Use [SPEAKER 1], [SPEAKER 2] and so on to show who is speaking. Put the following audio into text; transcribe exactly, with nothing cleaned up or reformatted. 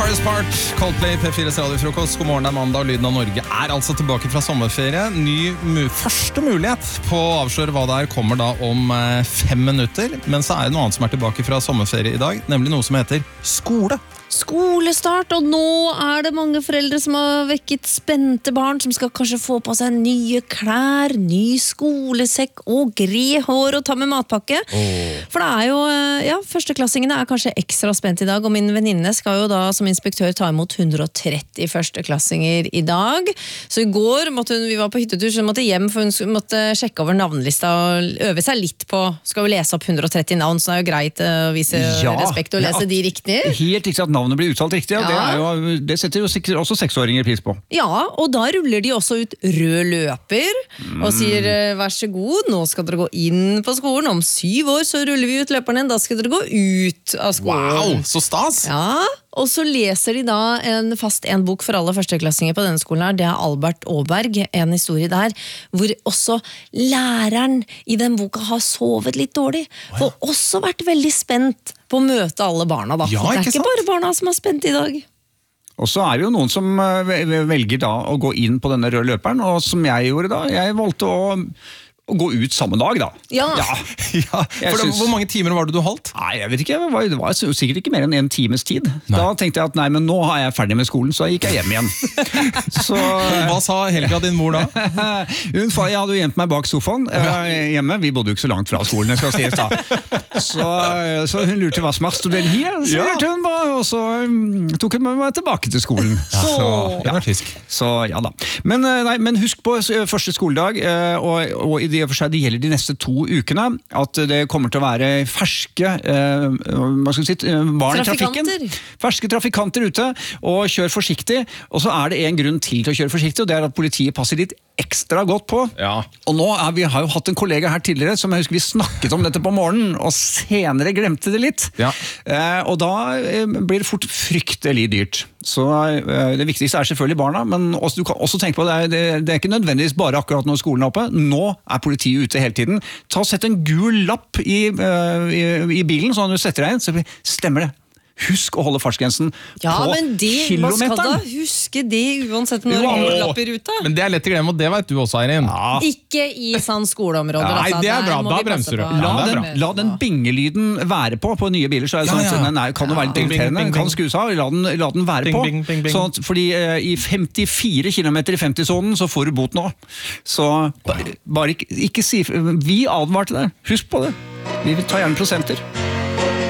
[SPEAKER 1] Hardest Part, Coldplay, P fires radiofrokost. God morgen, det er mandag, og Lyden av Norge er altså tilbake fra sommerferie. Ny mu første mulighet på å avsløre hva det er kommer da om eh, fem minutter. Men så er det noe annet som er tilbake fra sommerferie i dag, nemlig noe som heter skole.
[SPEAKER 2] Skolestart, og nå er det mange foreldre som har vekket spente barn som skal kanskje få på seg nye klær, ny skolesekk og gre hår og ta med matpakke. Oh. For det er jo, ja, førsteklassingene er kanskje ekstra spent i dag, og min venninne skal jo da som inspektør ta imot hundre og tretti førsteklassinger i dag. Så i går måtte hun, vi var på hyttetur, så hun måtte hjem, for hun måtte sjekke over navnelista og øve seg litt på, skal jo lese opp hundre og tretti navn, så det er jo greit å vise ja, respekt og lese ja, de riktig.
[SPEAKER 3] Helt riktig at navnet blir uttalt riktig, og ja. det, er jo, det setter jo sikkert også seksåringer pris på.
[SPEAKER 2] Ja, og da ruller de også ut rød løper, mm. og sier, vær så god, nå skal dere gå inn på skolen, om syv år så ruller vi ut løperne, da skal dere gå ut av skolen.
[SPEAKER 1] Wow, så stas!
[SPEAKER 2] Ja, og så leser de da en fast en bok for alle førsteklassinger på denne skolen her, det er Albert Åberg, en historie der, hvor også læreren i den boka har sovet litt dårlig, wow. og også vært veldig spent på å møte alle barna da.
[SPEAKER 1] Ja,
[SPEAKER 2] det er
[SPEAKER 1] ikke,
[SPEAKER 2] ikke bare barna som er spent i dag.
[SPEAKER 3] Og så er det jo noen som velger da å gå inn på denne røde løperen, og som jeg gjorde da, jeg valgte å å gå ut samme dag da.
[SPEAKER 2] Ja.
[SPEAKER 1] ja. ja. For synes... Hvor mange timer var det du holdt?
[SPEAKER 3] Nei, jeg vet ikke. Det var, det var sikkert ikke mer enn en times tid. Nei. Da tenkte jeg at nei, men nå har jeg ferdig med skolen, så gikk jeg hjem igjen. så...
[SPEAKER 1] Hva sa Helga, din mor da?
[SPEAKER 3] Hun, jeg hadde jo gjemt meg bak sofaen hjemme. Vi bodde jo ikke så langt fra skolen, jeg skal sies da. Så, så hun lurte hva som er student her, så ja. lurte hun bare, og så um, tok hun meg tilbake til skolen.
[SPEAKER 1] Ja, så, ja.
[SPEAKER 3] så ja da. Men, nei, men husk på første skoledag, og, og i det for seg det gjelder de neste to ukene, at det kommer til å være ferske eh, hva skal vi si, barn i trafikken. Ferske trafikanter ute, og kjør forsiktig. Og så er det en grunn til til å kjøre forsiktig, og det er at politiet passer litt ekstra godt på.
[SPEAKER 1] Ja.
[SPEAKER 3] Og nå er, vi har jo hatt en kollega her tidligere, som jeg husker vi snakket om dette på morgenen, og senere glemte det litt.
[SPEAKER 1] Ja.
[SPEAKER 3] Eh, og da eh, blir det fort fryktelig dyrt. Så eh, det viktigste er selvfølgelig barna, men også, du kan også tenke på det er, det, det er ikke nødvendigvis bare akkurat når skolen er oppe. Nå er politiet ute hele tiden. Ta og sett en gul lapp i, uh, i, i bilen, sånn at du setter deg inn, så stemmer det. Husk å holde fartsgrensen
[SPEAKER 2] ja,
[SPEAKER 3] på
[SPEAKER 2] men det,
[SPEAKER 3] kilometeren.
[SPEAKER 2] Man skal da huske det uansett når det er lapp i ruta.
[SPEAKER 1] Men det er lett å glemme, og det vet du også, Eirin. Ja.
[SPEAKER 2] Ikke i sånn skoleområder.
[SPEAKER 1] Ja, nei, det er bra, da bremser du.
[SPEAKER 3] La, ja, den, la den bingelyden være på på nye biler, så er det sånn, ja, ja. den er, kan jo være litt irriterende, den kan skrues av, la den, la den være
[SPEAKER 1] bing,
[SPEAKER 3] på.
[SPEAKER 1] Bing, bing, bing.
[SPEAKER 3] Sånn at, fordi uh, i femtifire kilometer i femti-sonen så får du bot nå. Så bare, bare ikke, ikke si, vi advarte deg, husk på det. Vi tar gjerne prosenter.